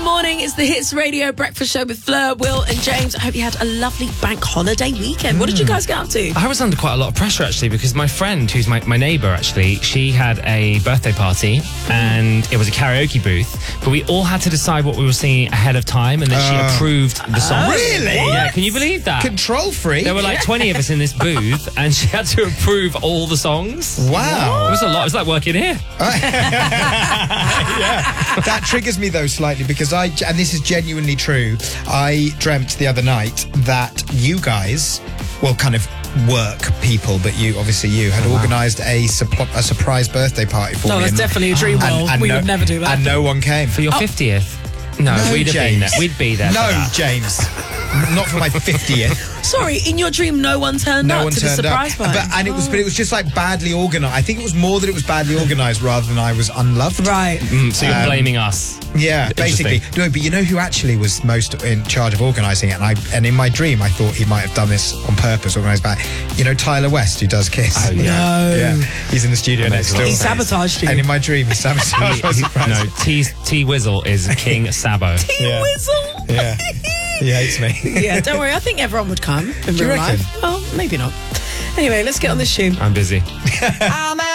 morning. It's the Hits Radio Breakfast Show with Fleur, Will and James. I hope you had a lovely bank holiday weekend. What did you guys get up to? I was under quite a lot of pressure, actually, because my friend, who's my neighbour, actually, she had a birthday party and it was a karaoke booth, but we all had to decide what we were singing ahead of time, and then she approved the song. Really? Yeah, can you believe that? Control freak. There were like 20 of us in this booth, and she had to approve all the songs. Wow. It was a lot. It was like working here. Yeah. That triggers me though slightly because and this is genuinely true, I dreamt the other night that you guys, well, kind of work people, but you had organised a surprise birthday party for me. No, that's definitely a dream, Will. We would never do that. And no one came. For your 50th? No, we'd have been there. We'd be there. No, James. Not for my 50th. Sorry, in your dream, no one turned up to the surprise party. But it was just like badly organised. I think it was more that it was badly organised rather than I was unloved. Right. So you're blaming us. Yeah, basically. No, but you know who actually was most in charge of organising it? And in my dream, I thought he might have done this on purpose, organised by, you know, Tyler West, who does Kiss. Oh, yeah. No. Yeah, he's in the studio next door. He sabotaged you. And in my dream, he sabotaged my surprise. No, T-Wizzle is King Sabo. T-Wizzle. Yeah. He hates me. Yeah, don't worry. I think everyone would come in real life. Well, maybe not. Anyway, let's get on this tune. I'm busy. I'm